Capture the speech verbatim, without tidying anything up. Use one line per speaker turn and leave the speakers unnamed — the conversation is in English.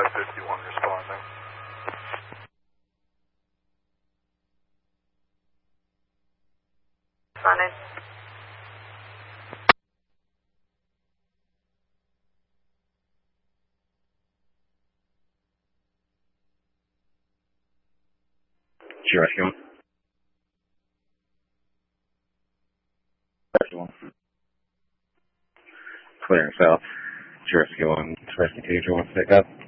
five fifty-one responding.
Responding.
Sure, rescue one. Rescue one. Clearing south. Rescue one. Rescue two, do you want to pick up?